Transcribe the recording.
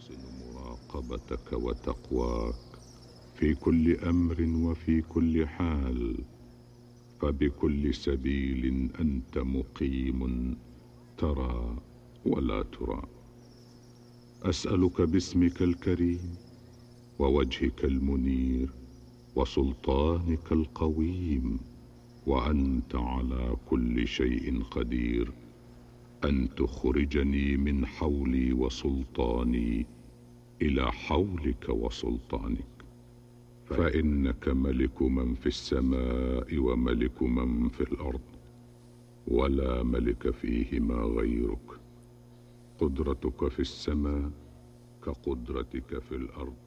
أحسن مراقبتك وتقواك في كل أمر وفي كل حال، فبكل سبيل أنت مقيم ترى ولا ترى. أسألك باسمك الكريم ووجهك المنير وسلطانك القويم وأنت على كل شيء قدير أن تخرجني من حولي وسلطاني إلى حولك وسلطانك، فإنك ملك من في السماء وملك من في الأرض، ولا ملك فيهما غيرك. قدرتك في السماء كقدرتك في الأرض،